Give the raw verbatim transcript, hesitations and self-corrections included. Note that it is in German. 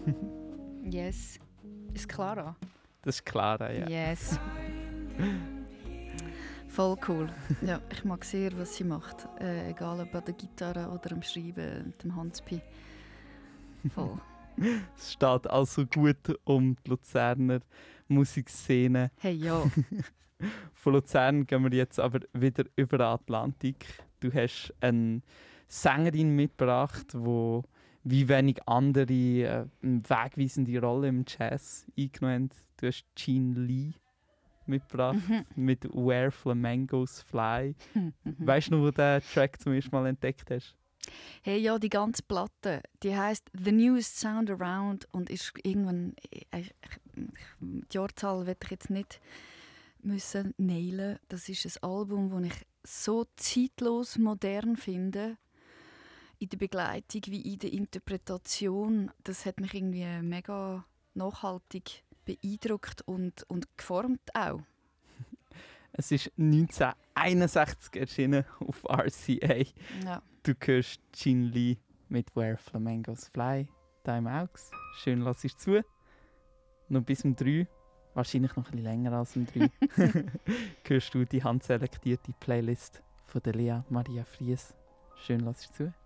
Yes. Ist Clara? Das ist Clara, ja. Yes. Voll cool. Ja, ich mag sehr, was sie macht. Äh, egal ob an der Gitarre oder am Schreiben mit dem Hans-Pi. Voll. Es steht also gut um die Luzerner Musikszene. Hey, ja. Von Luzern gehen wir jetzt aber wieder über den Atlantik. Du hast eine Sängerin mitgebracht, die wie wenig andere äh, eine wegweisende Rolle im Jazz eingenommen hat. Du hast Jean Lee mitgebracht Mhm. mit «Where Flamingos Fly». Mhm. Weißt du noch, wo du den Track zum ersten Mal entdeckt hast? Hey, ja, die ganze Platte, die heisst «The Newest Sound Around» und ist irgendwann, ich, ich, die Jahrzahl will ich jetzt nicht müssen nailen. Das ist ein Album, das ich so zeitlos modern finde, in der Begleitung wie in der Interpretation. Das hat mich irgendwie mega nachhaltig beeindruckt und, und geformt auch. Es ist neunzehnhunderteinundsechzig erschienen auf R C A. Ja. Du hörst Jean Lee mit «Where Flamingos Fly». Time Aux. Schön, lass es zu. Noch bis um drei. Wahrscheinlich noch ein bisschen länger als um drei. Hörst du die handselektierte Playlist von der Lea Maria Fries. Schön, lass es zu.